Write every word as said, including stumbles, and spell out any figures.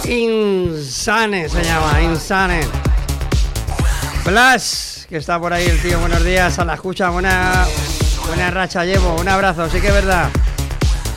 Insane se llama, Insane. Blas, que está por ahí el tío, buenos días, a la escucha, buena, buena racha llevo, un abrazo, sí que es verdad.